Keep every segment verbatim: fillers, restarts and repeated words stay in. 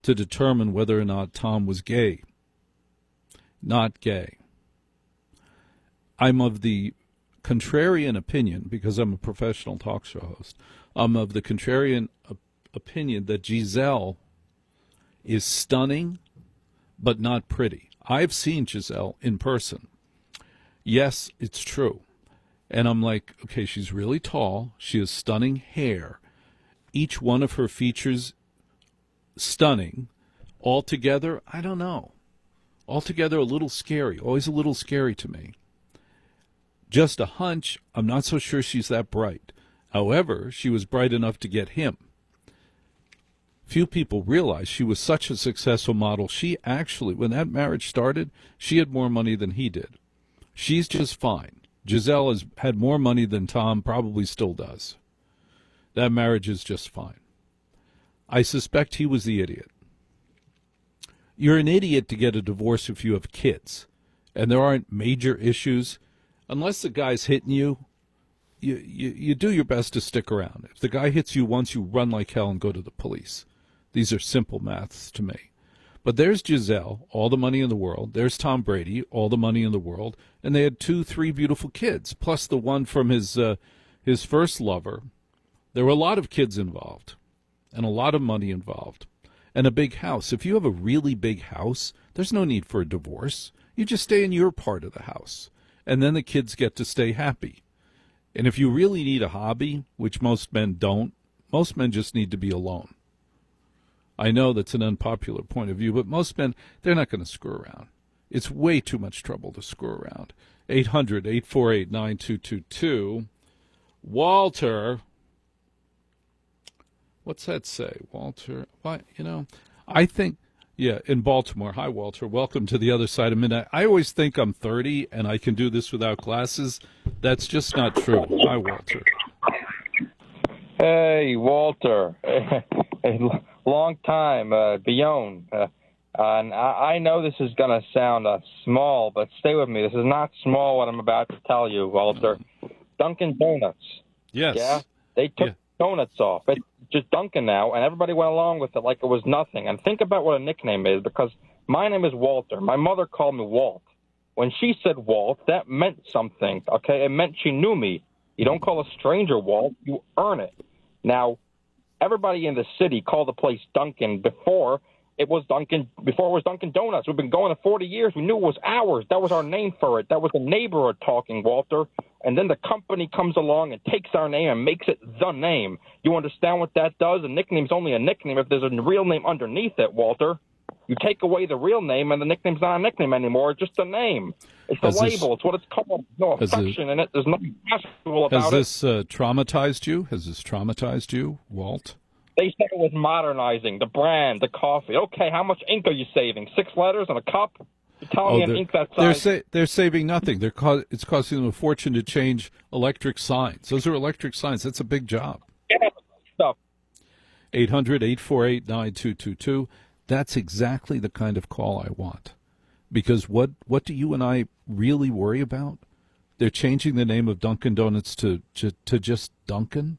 to determine whether or not Tom was gay. Not gay. I'm of the contrarian opinion, because I'm a professional talk show host, I'm of the contrarian op- opinion that Giselle is stunning but not pretty. I've seen Giselle in person. Yes, it's true. And I'm like, okay, she's really tall. She has stunning hair. Each one of her features stunning. Altogether, I don't know. Altogether a little scary. Always a little scary to me. Just a hunch, I'm not so sure she's that bright. However, she was bright enough to get him. Few people realize she was such a successful model. She actually, when that marriage started, she had more money than he did. She's just fine. Giselle has had more money than Tom, probably still does. That marriage is just fine. I suspect he was the idiot. You're an idiot to get a divorce if you have kids, and there aren't major issues. Unless the guy's hitting you, you, you, you do your best to stick around. If the guy hits you once, you run like hell and go to the police. These are simple maths to me. But there's Giselle, all the money in the world. There's Tom Brady, all the money in the world. And they had two, three beautiful kids, plus the one from his uh, his first lover. There were a lot of kids involved and a lot of money involved and a big house. If you have a really big house, there's no need for a divorce. You just stay in your part of the house, and then the kids get to stay happy. And if you really need a hobby, which most men don't, most men just need to be alone. I know that's an unpopular point of view, but most men, they're not going to screw around. It's way too much trouble to screw around. eight hundred, eight four eight, nine two two two. Walter. What's that say? Walter, what, you know, I think, yeah, in Baltimore. Hi, Walter. Welcome to the other side of midnight. I always think I'm thirty and I can do this without glasses. That's just not true. Hi, Walter. Hey, Walter. A long time, uh, Beyond. Uh, and I, I know this is going to sound uh, small, but stay with me. This is not small what I'm about to tell you, Walter. Dunkin' Donuts. Yes. Yeah? They took Yeah. donuts off. It's just Dunkin' now, and everybody went along with it like it was nothing. And think about what a nickname is, because my name is Walter. My mother called me Walt. When she said Walt, that meant something, okay? It meant she knew me. You don't call a stranger Walt. You earn it. Now, everybody in the city called the place Dunkin' before it was Dunkin' before it was Dunkin' Donuts. We've been going for forty years. We knew it was ours. That was our name for it. That was the neighborhood talking, Walter. And then the company comes along and takes our name and makes it the name. You understand what that does? A nickname's only a nickname if there's a real name underneath it, Walter. You take away the real name and the nickname's not a nickname anymore. It's just a name. It's the Has label. this, it's what it's called. No affection it, in it. There's nothing casual about it. Has this uh, traumatized you? Has this traumatized you, Walt? They said it was modernizing, the brand, the coffee. Okay, how much ink are you saving? Six letters on a cup? You're telling Oh, me an they're, ink that they're, size? sa- they're saving nothing. They're co- it's costing them a fortune to change electric signs. Those are electric signs. That's a big job. Yeah, stuff. eight hundred, eight four eight, nine two two two. That's exactly the kind of call I want. Because what, what do you and I really worry about? They're changing the name of Dunkin' Donuts to, to, to just Dunkin'?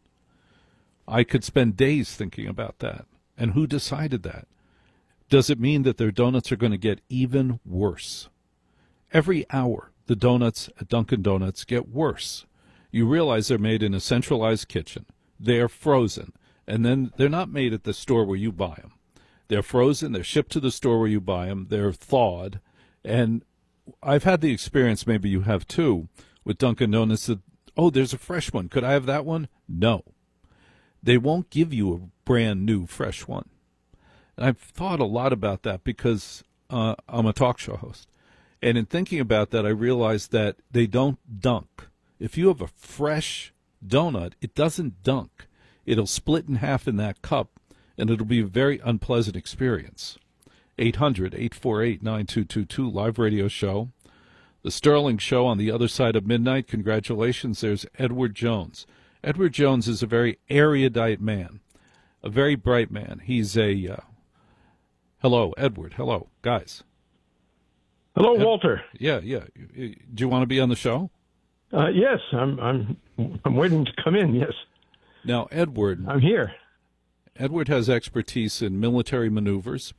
I could spend days thinking about that. And who decided that? Does it mean that their donuts are going to get even worse? Every hour, the donuts at Dunkin' Donuts get worse. You realize they're made in a centralized kitchen. They are frozen. And then they're not made at the store where you buy them. They're frozen. They're shipped to the store where you buy them. They're thawed. And I've had the experience, maybe you have too, with Dunkin' Donuts that, oh, there's a fresh one. Could I have that one? No. They won't give you a brand new fresh one. And I've thought a lot about that because uh, I'm a talk show host. And in thinking about that, I realized that they don't dunk. If you have a fresh donut, it doesn't dunk. It'll split in half in that cup, and it'll be a very unpleasant experience. eight hundred, eight four eight, nine two two two, live radio show. The Sterling Show on the other side of midnight. Congratulations. There's Edward Jones. Edward Jones is a very erudite man, a very bright man. He's a, uh, hello, Edward. Hello, guys. Hello, Ed- Walter. Yeah, yeah. Do you want to be on the show? Uh, yes, I'm. I'm. I'm waiting to come in. Yes. Now, Edward. I'm here. Edward has expertise in military maneuvers.